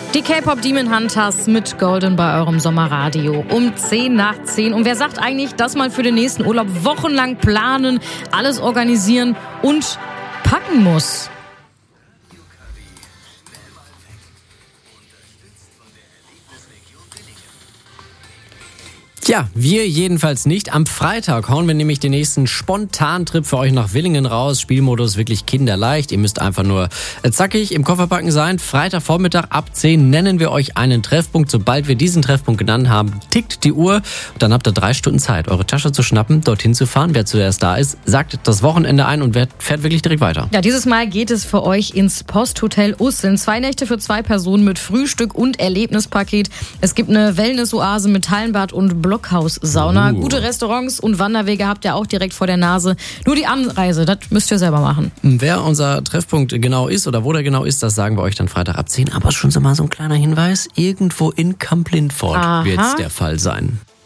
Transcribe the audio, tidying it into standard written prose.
Die K-Pop Demon Hunters mit Golden bei eurem Sommerradio um 10 nach 10. Und wer sagt eigentlich, dass man für den nächsten Urlaub wochenlang planen, alles organisieren und packen muss? Ja, wir jedenfalls nicht. Am Freitag hauen wir nämlich den nächsten Spontantrip für euch nach Willingen raus. Spielmodus wirklich kinderleicht. Ihr müsst einfach nur zackig im Kofferpacken sein. Freitagvormittag ab 10 nennen wir euch einen Treffpunkt. Sobald wir diesen Treffpunkt genannt haben, tickt die Uhr. Dann habt ihr 3 Stunden Zeit, eure Tasche zu schnappen, dorthin zu fahren. Wer zuerst da ist, sagt das Wochenende ein und fährt wirklich direkt weiter. Ja, dieses Mal geht es für euch ins Posthotel Usseln. 2 Nächte für 2 Personen mit Frühstück und Erlebnispaket. Es gibt eine Wellness-Oase mit Hallenbad und Blockhaus-Sauna. Gute Restaurants und Wanderwege habt ihr auch direkt vor der Nase. Nur die Anreise, das müsst ihr selber machen. Wer unser Treffpunkt genau ist oder wo der genau ist, das sagen wir euch dann Freitag ab 10. Aber schon so mal so ein kleiner Hinweis, irgendwo in Kamp-Lintfort wird es der Fall sein.